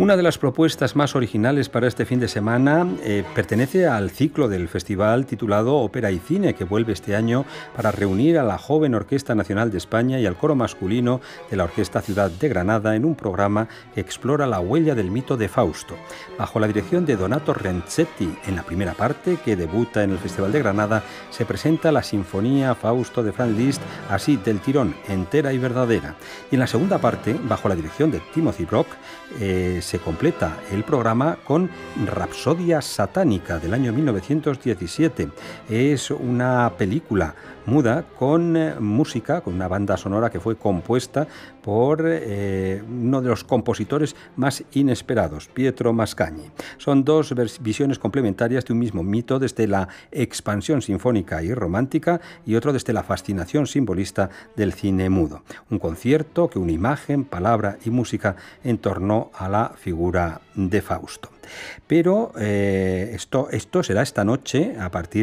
Una de las propuestas más originales para este fin de semana pertenece al ciclo del festival titulado Ópera y Cine, que vuelve este año para reunir a la joven Orquesta Nacional de España y al coro masculino de la Orquesta Ciudad de Granada en un programa que explora la huella del mito de Fausto. Bajo la dirección de Donato Renzetti, en la primera parte, que debuta en el Festival de Granada, se presenta la Sinfonía Fausto de Franz Liszt, así del tirón, entera y verdadera. Y en la segunda parte, bajo la dirección de Timothy Brock, se completa el programa con Rapsodia Satánica del año 1917. Es una película muda con música, con una banda sonora que fue compuesta por uno de los compositores más inesperados, Pietro Mascagni. Son dos visiones complementarias de un mismo mito, desde la expansión sinfónica y romántica y otro desde la fascinación simbolista del cine mudo. Un concierto que une imagen, palabra y música en torno a la figura de Fausto. Pero esto será esta noche,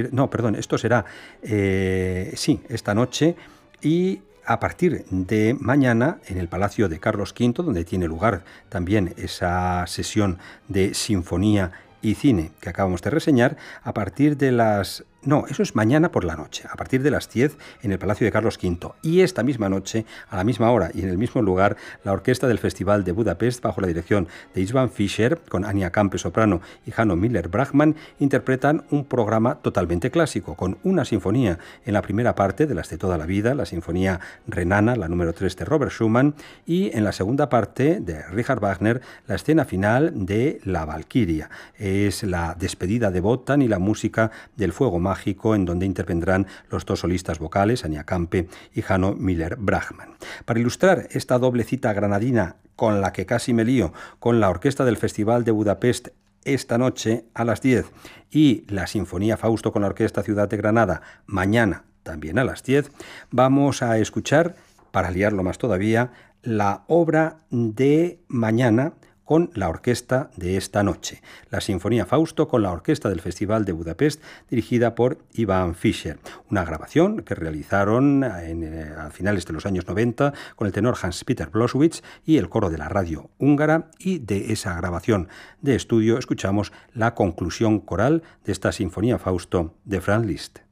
esta noche, y a partir de mañana en el Palacio de Carlos V, donde tiene lugar también esa sesión de sinfonía y cine que acabamos de reseñar, a partir de las... No, eso es mañana por la noche, a partir de las 10 en el Palacio de Carlos V. Y esta misma noche, a la misma hora y en el mismo lugar, la Orquesta del Festival de Budapest, bajo la dirección de István Fischer, con Anya Campe soprano y Hanno Müller-Brahman, interpretan un programa totalmente clásico, con una sinfonía en la primera parte de las de toda la vida, la Sinfonía Renana, la número 3 de Robert Schumann, y en la segunda parte de Richard Wagner, la escena final de La Valquiria. Es la despedida de Wotan y la música del Fuego Mágico, en donde intervendrán los dos solistas vocales, Anya Campe y Hanno Müller-Brahman. Para ilustrar esta doble cita granadina con la que casi me lío, con la Orquesta del Festival de Budapest esta noche a las 10 y la Sinfonía Fausto con la Orquesta Ciudad de Granada mañana también a las 10, vamos a escuchar, para liarlo más todavía, la obra de mañana con la orquesta de esta noche, la Sinfonía Fausto con la Orquesta del Festival de Budapest, dirigida por István Fischer. Una grabación que realizaron a finales de los años 90 con el tenor Hans-Peter Bloswitz y el coro de la radio húngara, y de esa grabación de estudio escuchamos la conclusión coral de esta Sinfonía Fausto de Franz Liszt.